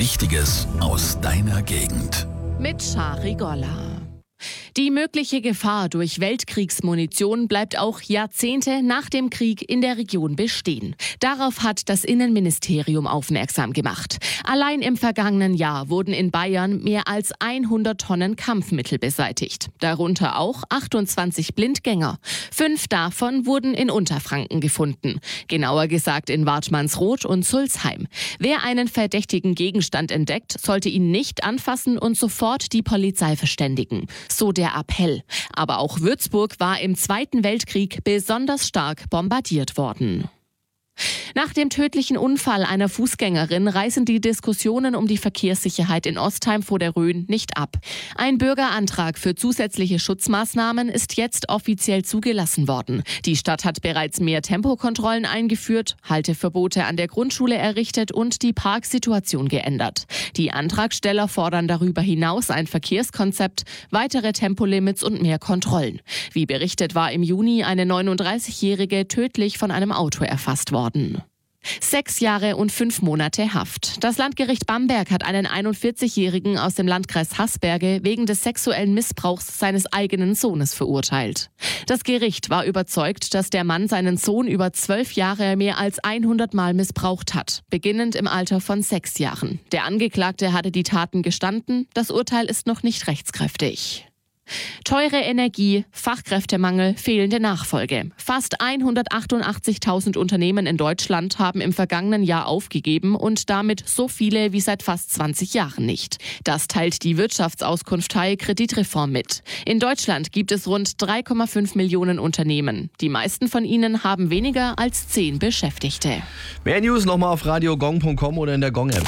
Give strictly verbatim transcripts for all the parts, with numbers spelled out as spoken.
Wichtiges aus deiner Gegend. Mit Shari Golla. Die mögliche Gefahr durch Weltkriegsmunition bleibt auch Jahrzehnte nach dem Krieg in der Region bestehen. Darauf hat das Innenministerium aufmerksam gemacht. Allein im vergangenen Jahr wurden in Bayern mehr als hundert Tonnen Kampfmittel beseitigt. Darunter auch achtundzwanzig Blindgänger. Fünf davon wurden in Unterfranken gefunden. Genauer gesagt in Wartmannsroth und Sulzheim. Wer einen verdächtigen Gegenstand entdeckt, sollte ihn nicht anfassen und sofort die Polizei verständigen. So der Appell. Aber auch Würzburg war im Zweiten Weltkrieg besonders stark bombardiert worden. Nach dem tödlichen Unfall einer Fußgängerin reißen die Diskussionen um die Verkehrssicherheit in Ostheim vor der Rhön nicht ab. Ein Bürgerantrag für zusätzliche Schutzmaßnahmen ist jetzt offiziell zugelassen worden. Die Stadt hat bereits mehr Tempokontrollen eingeführt, Halteverbote an der Grundschule errichtet und die Parksituation geändert. Die Antragsteller fordern darüber hinaus ein Verkehrskonzept, weitere Tempolimits und mehr Kontrollen. Wie berichtet, war im Juni eine neununddreißigjährige tödlich von einem Auto erfasst worden. Sechs Jahre und fünf Monate Haft. Das Landgericht Bamberg hat einen einundvierzigjährigen aus dem Landkreis Haßberge wegen des sexuellen Missbrauchs seines eigenen Sohnes verurteilt. Das Gericht war überzeugt, dass der Mann seinen Sohn über zwölf Jahre mehr als hundert Mal missbraucht hat, beginnend im Alter von sechs Jahren. Der Angeklagte hatte die Taten gestanden. Das Urteil ist noch nicht rechtskräftig. Teure Energie, Fachkräftemangel, fehlende Nachfolge. Fast hundertachtundachtzigtausend Unternehmen in Deutschland haben im vergangenen Jahr aufgegeben und damit so viele wie seit fast zwanzig Jahren nicht. Das teilt die Wirtschaftsauskunftei Kreditreform mit. In Deutschland gibt es rund drei Komma fünf Millionen Unternehmen. Die meisten von ihnen haben weniger als zehn Beschäftigte. Mehr News nochmal auf radio gong punkt com oder in der Gong-App.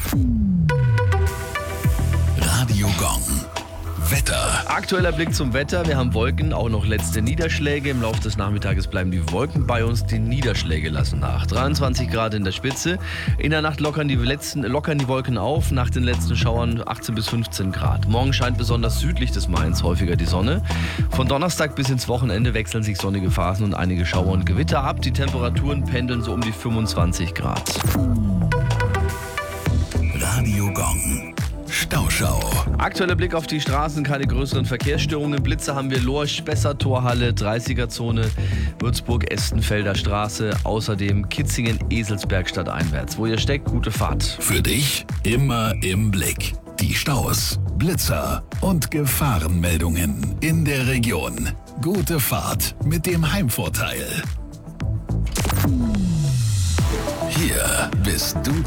Radio Gong. Wetter. Aktueller Blick zum Wetter. Wir haben Wolken, auch noch letzte Niederschläge. Im Laufe des Nachmittages bleiben die Wolken bei uns. Die Niederschläge lassen nach. dreiundzwanzig Grad in der Spitze. In der Nacht lockern die, letzten, lockern die Wolken auf. Nach den letzten Schauern achtzehn bis fünfzehn Grad. Morgen scheint besonders südlich des Mains häufiger die Sonne. Von Donnerstag bis ins Wochenende wechseln sich sonnige Phasen und einige Schauer und Gewitter ab. Die Temperaturen pendeln so um die fünfundzwanzig Grad. Radio Gong. Stauschau. Aktueller Blick auf die Straßen, keine größeren Verkehrsstörungen. Blitze haben wir Lorsch, Spessart, Torhalle, dreißiger-Zone, Würzburg, Estenfelder Straße, außerdem Kitzingen, Eselsberg stadteinwärts. Wo ihr steckt, gute Fahrt. Für dich immer im Blick. Die Staus, Blitzer und Gefahrenmeldungen in der Region. Gute Fahrt mit dem Heimvorteil. Hier bist du